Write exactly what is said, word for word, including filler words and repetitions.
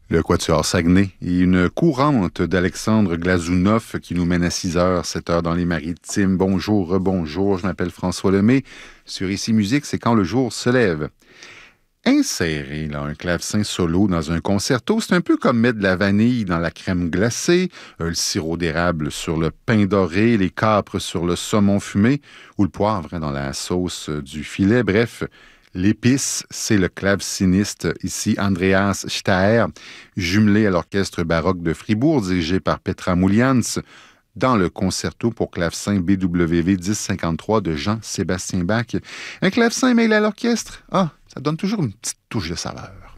Le Quatuor Saguenay et une courante d'Alexandre Glazunov qui nous mène à six heures, sept heures dans les Maritimes. Bonjour, rebonjour, je m'appelle François Lemay. Sur Ici Musique, c'est quand le jour se lève. Insérer là, un clavecin solo dans un concerto, c'est un peu comme mettre de la vanille dans la crème glacée, le sirop d'érable sur le pain doré, les capres sur le saumon fumé ou le poivre dans la sauce du filet. Bref, l'épice, c'est le claveciniste, ici Andreas Staher, jumelé à l'orchestre baroque de Fribourg, dirigé par Petra Moulians, dans le concerto pour clavecin B W V dix cinquante-trois de Jean-Sébastien Bach. Un clavecin mêlé à l'orchestre, ah, ça donne toujours une petite touche de saveur.